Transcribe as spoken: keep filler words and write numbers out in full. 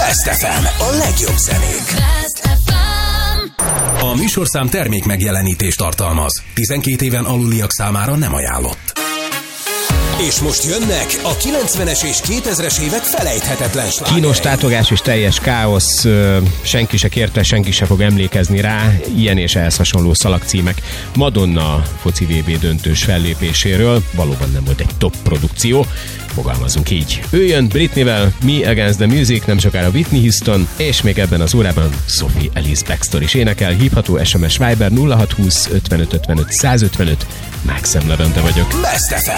Best ef em, a legjobb zenék. A műsorszám termék megjelenítést tartalmaz. tizenkét éven aluliak számára nem ajánlott. És most jönnek a kilencvenes és kétezres évek felejthetetlen slágerei. Kínos tátogás és teljes káosz, senki se kérte, senki se fog emlékezni rá, ilyen és ehhez hasonló szalagcímek. Madonna foci vé bé döntős fellépéséről, valóban nem volt egy top produkció, fogalmazunk így. Ő jön Britneyvel, Me Against the Music, nem sokára Whitney Houston, és még ebben az órában Sophie Ellis Bextor is énekel, hívható es em es Viber nulla hat húsz ötvenöt ötvenöt százötvenöt, Maxim Levente vagyok. Best ef em.